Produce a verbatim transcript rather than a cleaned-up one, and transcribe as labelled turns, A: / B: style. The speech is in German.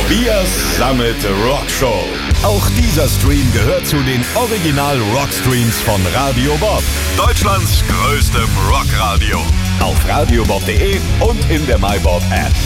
A: Biers Summit Rock Show. Auch dieser Stream gehört zu den Original Rockstreams von Radio Bob. Deutschlands größtem Rockradio. Auf radiobob punkt de und in der MyBob App.